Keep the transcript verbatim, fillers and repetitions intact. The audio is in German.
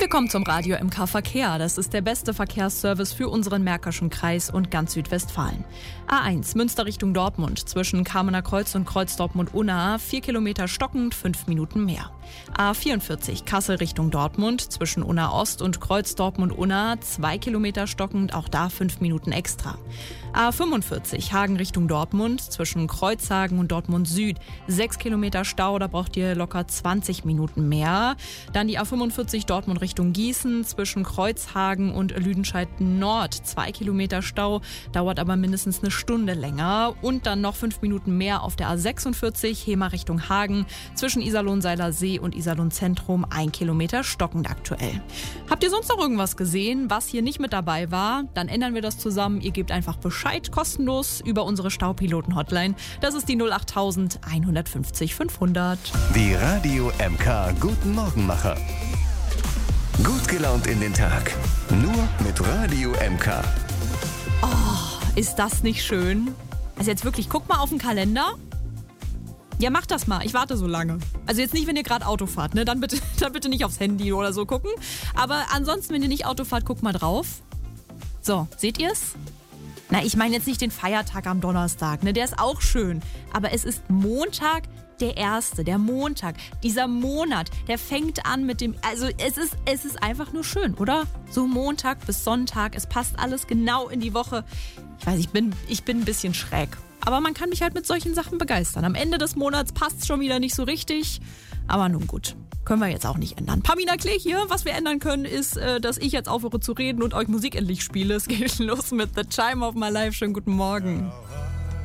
Willkommen zum Radio M K Verkehr. Das ist der beste Verkehrsservice für unseren Märkischen Kreis und ganz Südwestfalen. A eins, Münster Richtung Dortmund, zwischen Kamener Kreuz und Kreuz Dortmund-Unna, vier Kilometer stockend, fünf Minuten mehr. A vierundvierzig, Kassel Richtung Dortmund, zwischen Unna Ost und Kreuz Dortmund-Unna, zwei Kilometer stockend, auch da fünf Minuten extra. A fünfundvierzig, Hagen Richtung Dortmund, zwischen Kreuzhagen und Dortmund Süd, sechs Kilometer Stau, da braucht ihr locker zwanzig Minuten mehr. Dann die A fünfundvierzig Dortmund Richtung Gießen, zwischen Kreuzhagen und Lüdenscheid Nord, zwei Kilometer Stau, dauert aber mindestens eine Stunde länger. Und dann noch fünf Minuten mehr auf der A sechsundvierzig, Hema Richtung Hagen, zwischen Iserlohn-Seiler See und Iserlohn Zentrum, ein Kilometer stockend aktuell. Habt ihr sonst noch irgendwas gesehen, was hier nicht mit dabei war? Dann ändern wir das zusammen. Ihr gebt einfach Bescheid, kostenlos über unsere Staupiloten-Hotline. Das ist die null acht tausend einhundertfünfzig fünfhundert. Die Radio M K Guten Morgenmacher. Gut gelaunt in den Tag. Nur mit Radio M K. Oh, ist das nicht schön? Also jetzt wirklich, guck mal auf den Kalender. Ja, macht das mal. Ich warte so lange. Also jetzt nicht, wenn ihr gerade Auto fahrt, ne? Dann bitte, dann bitte nicht aufs Handy oder so gucken. Aber ansonsten, wenn ihr nicht Auto fahrt, guckt mal drauf. So, seht ihr's? Na, ich meine jetzt nicht den Feiertag am Donnerstag, ne? Der ist auch schön. Aber es ist Montag, der erste, der Montag. Dieser Monat, der fängt an mit dem, also es ist, es ist einfach nur schön, oder? So Montag bis Sonntag, es passt alles genau in die Woche. Ich weiß, ich bin, ich bin ein bisschen schräg. Aber man kann mich halt mit solchen Sachen begeistern. Am Ende des Monats passt es schon wieder nicht so richtig. Aber nun gut, können wir jetzt auch nicht ändern. Pamina Klee hier. Was wir ändern können, ist, dass ich jetzt aufhöre zu reden und euch Musik endlich spiele. Es geht los mit The Chime of My Life. Schönen guten Morgen.